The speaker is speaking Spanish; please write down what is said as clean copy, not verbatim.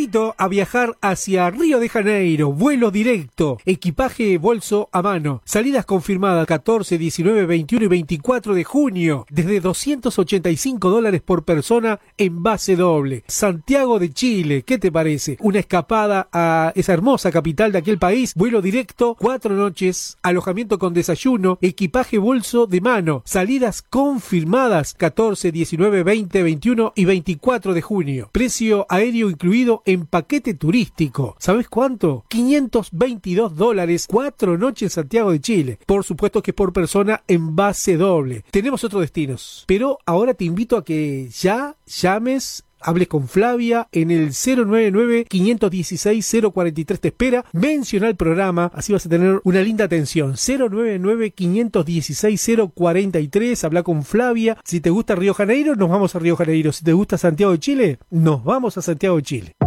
invito a viajar hacia Río de Janeiro, vuelo directo, equipaje bolso a mano, salidas confirmadas 14, 19, 21 y 24 de junio, desde $285 por persona en base doble. Santiago de Chile, ¿qué te parece? Una escapada a esa hermosa capital de aquel país, vuelo directo, 4 noches, alojamiento con desayuno, equipaje bolso de mano, salidas confirmadas 14, 19, 20, 21 y 24 de junio. Precio aéreo incluido en paquete turístico. ¿Sabes cuánto? $522, 4 noches en Santiago de Chile. Por supuesto que por persona en base doble. Tenemos otros destinos, pero ahora te invito a que ya llames, hables con Flavia en el 099-516-043. Te espera. Menciona el programa, así vas a tener una linda atención. 099-516-043. Habla con Flavia. Si te gusta Río Janeiro, nos vamos a Río Janeiro. Si te gusta Santiago de Chile, nos vamos a Santiago de Chile.